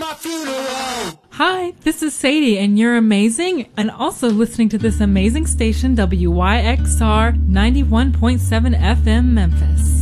my funeral. Hi, this is Sadie, and you're amazing, and also listening to this amazing station, WYXR 91.7 FM Memphis.